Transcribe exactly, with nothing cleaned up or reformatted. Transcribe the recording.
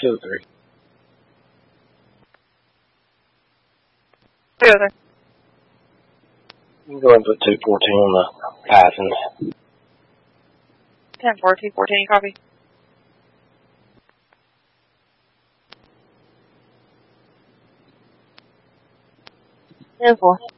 two three. Two other. You can go ahead and put two fourteen on the passing. ten four, two fourteen, copy. ten four.